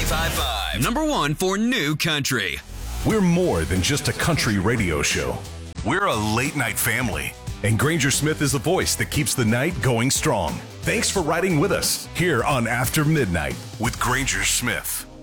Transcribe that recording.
95.5. Number one for new country. We're more than just a country radio show. We're a late-night family. And Granger Smith is the voice that keeps the night going strong. Thanks for riding with us here on After Midnight with Granger Smith.